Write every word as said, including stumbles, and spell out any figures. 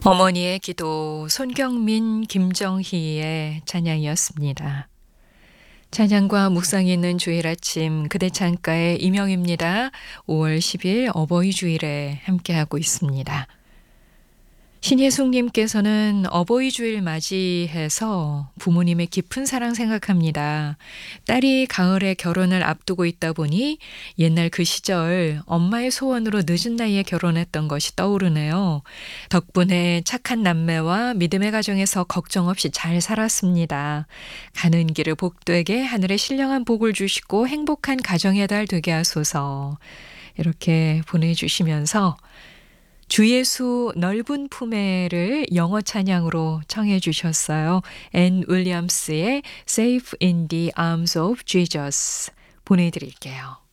어머니의 기도 손경민, 김정희의 찬양이었습니다. 찬양과 묵상이 있는 주일 아침 그대 창가의 이명입니다. 오월 십일 어버이 주일에 함께하고 있습니다. 신예숙님께서는 어버이 주일 맞이해서 부모님의 깊은 사랑 생각합니다. 딸이 가을에 결혼을 앞두고 있다 보니 옛날 그 시절 엄마의 소원으로 늦은 나이에 결혼했던 것이 떠오르네요. 덕분에 착한 남매와 믿음의 가정에서 걱정 없이 잘 살았습니다. 가는 길을 복되게 하늘의 신령한 복을 주시고 행복한 가정의 달 되게 하소서. 이렇게 보내주시면서 주 예수 넓은 품에를 영어 찬양으로 청해 주셨어요. 앤 윌리엄스의 Safe in the Arms of Jesus 보내드릴게요.